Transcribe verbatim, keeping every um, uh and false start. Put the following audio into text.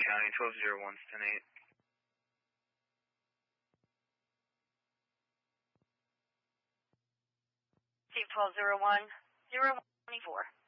County twelve zero one, ten eight. Steve twelve zero one, zero one twenty-four.